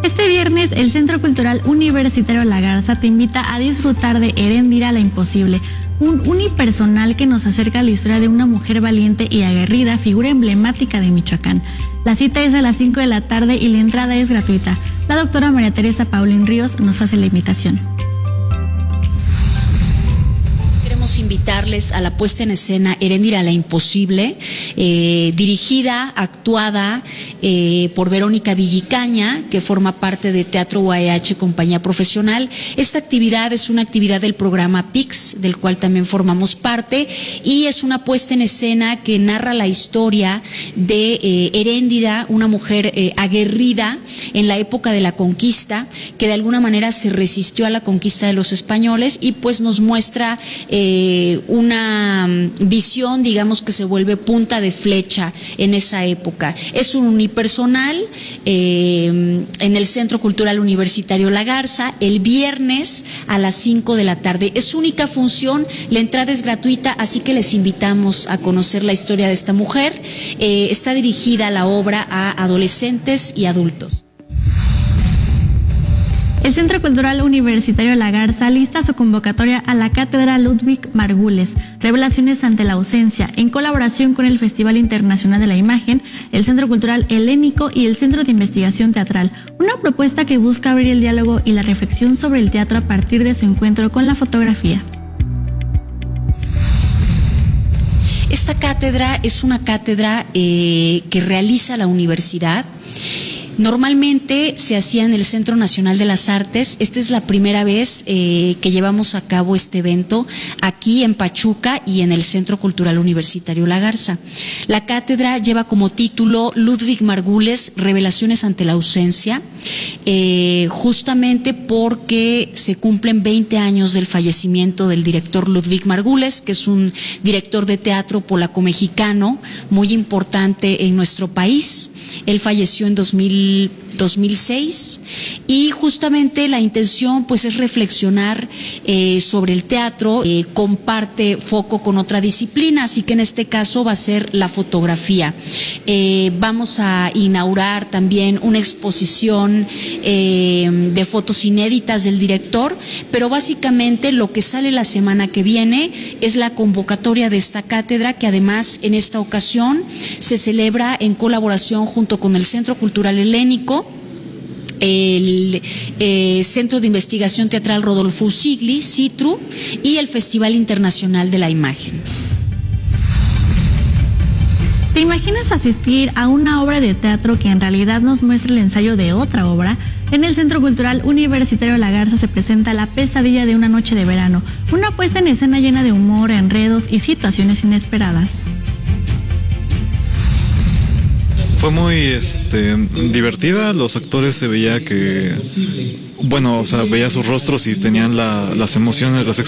Este viernes, el Centro Cultural Universitario La Garza te invita a disfrutar de Heréndira la Imposible, un unipersonal que nos acerca a la historia de una mujer valiente y aguerrida, figura emblemática de Michoacán. La cita es a las 5 de la tarde y la entrada es gratuita. La doctora María Teresa Paulín Ríos nos hace la invitación. Invitarles a la puesta en escena Heréndira la Imposible, dirigida, actuada por Verónica Villicaña, que forma parte de Teatro UAEH Compañía Profesional. Esta actividad es una actividad del programa PIX, del cual también formamos parte, y es una puesta en escena que narra la historia de Heréndira, una mujer aguerrida en la época de la conquista, que de alguna manera se resistió a la conquista de los españoles y pues nos muestra una visión, digamos, que se vuelve punta de flecha en esa época. Es un unipersonal en el Centro Cultural Universitario La Garza, el viernes a las 5 de la tarde. Es única función, la entrada es gratuita, así que les invitamos a conocer la historia de esta mujer. Está dirigida la obra a adolescentes y adultos. El Centro Cultural Universitario La Garza lista su convocatoria a la Cátedra Ludwig Margules, Revelaciones ante la ausencia, en colaboración con el Festival Internacional de la Imagen, el Centro Cultural Helénico y el Centro de Investigación Teatral. Una propuesta que busca abrir el diálogo y la reflexión sobre el teatro a partir de su encuentro con la fotografía. Esta cátedra es una cátedra que realiza la universidad. Normalmente se hacía en el Centro Nacional de las Artes. Esta es la primera vez que llevamos a cabo este evento aquí en Pachuca y en el Centro Cultural Universitario La Garza. La cátedra lleva como título Ludwig Margules, Revelaciones ante la ausencia, justamente porque se cumplen 20 años del fallecimiento del director Ludwig Margules, que es un director de teatro polaco-mexicano muy importante en nuestro país. Él falleció en 2006 y justamente la intención pues es reflexionar sobre el teatro, comparte foco con otra disciplina, así que en este caso va a ser la fotografía. Vamos a inaugurar también una exposición de fotos inéditas del director, pero básicamente lo que sale la semana que viene es la convocatoria de esta cátedra, que además en esta ocasión se celebra en colaboración junto con el Centro Cultural Helénico, el Centro de Investigación Teatral Rodolfo Usigli, CITRU, y el Festival Internacional de la Imagen. ¿Te imaginas asistir a una obra de teatro que en realidad nos muestra el ensayo de otra obra? En el Centro Cultural Universitario La Garza se presenta La pesadilla de una noche de verano, una puesta en escena llena de humor, enredos y situaciones inesperadas. Fue muy divertida. Los actores se veía que, bueno, o sea, veía sus rostros y tenían las emociones, las